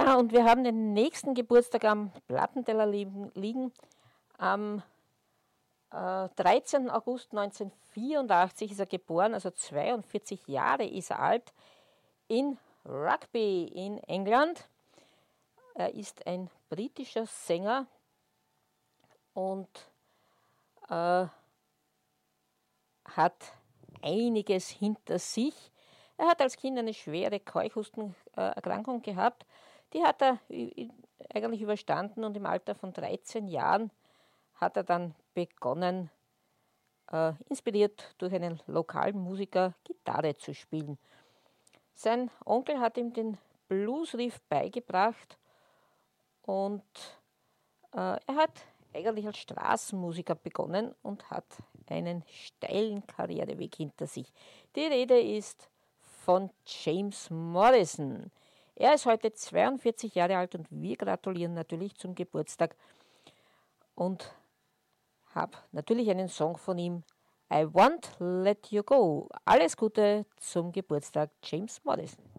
Ja, und wir haben den nächsten Geburtstag am Plattenteller liegen. Am 13. August 1984 ist er geboren, also 42 Jahre ist er alt, in Rugby in England. Er ist ein britischer Sänger und hat einiges hinter sich. Er hat als Kind eine schwere Keuchhustenerkrankung gehabt. Die hat er eigentlich überstanden und im Alter von 13 Jahren hat er dann begonnen, inspiriert durch einen lokalen Musiker, Gitarre zu spielen. Sein Onkel hat ihm den Bluesriff beigebracht und er hat eigentlich als Straßenmusiker begonnen und hat einen steilen Karriereweg hinter sich. Die Rede ist von James Morrison. Er ist heute 42 Jahre alt und wir gratulieren natürlich zum Geburtstag und habe natürlich einen Song von ihm, I Won't Let You Go. Alles Gute zum Geburtstag, James Morrison.